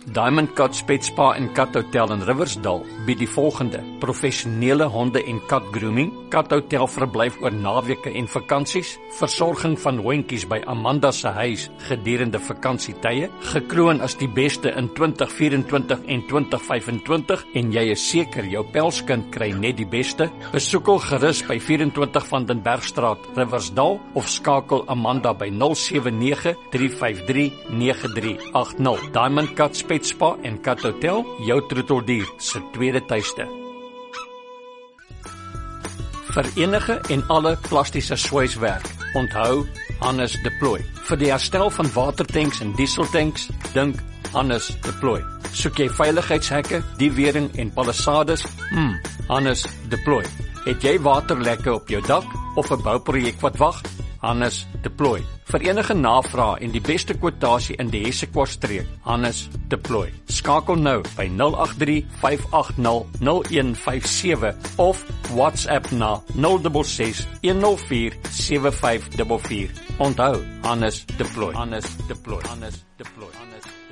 Diamond Cut Pet Spa en Kat Hotel in Riversdal bied die volgende: professionele honde en kat grooming, kat hotel verblyf oor naweke en vakansies, versorging van hondjies by Amanda se huis gedurende vakansietye, gekroon as die beste in 2024 en 2025 en jy is seker jou pelskind kry net die beste. Besoek hul gerus by 24 van den Bergstraat, Riversdal of skakel Amanda by 079-353-9380. Diamond Cut Pet Spa en Kat Hotel, jou troeteldier se tweede tuiste. Vir enige en alle plastiese swyswerk, onthou Hannes Deploy. Vir die herstel van watertanks en dieseltanks, dink Hannes Deploy. Soek jy veiligheidshekke, diewering en palisades? Hannes Deploy. Het jy waterlekke op jou dak of 'n bouprojek wat wag? Hannes Deploy. Vir enige navrae en die beste kwotasie in die Hessequartstreek, Hannes Deploy. Skakel nou by 083-580-0157 of WhatsApp na 066-104-7544. Onthou, Hannes Deploy. Hannes Deploy. Hannes Deploy. Hannes